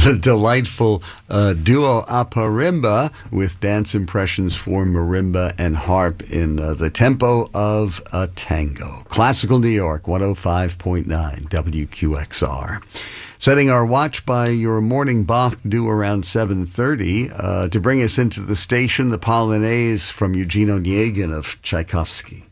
the delightful duo Aparimba with dance impressions for marimba and harp in the tempo of a tango. Classical New York, 105.9 WQXR. Setting our watch by your morning Bach due around 7:30 to bring us into the station, the Polonaise from Eugene Onegin of Tchaikovsky.